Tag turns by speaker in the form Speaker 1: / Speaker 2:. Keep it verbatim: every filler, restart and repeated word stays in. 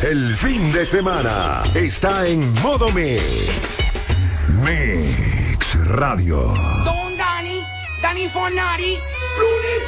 Speaker 1: El fin de semana está en modo Mix. Mix Radio.
Speaker 2: Don Danny, Danny Fornari, Looney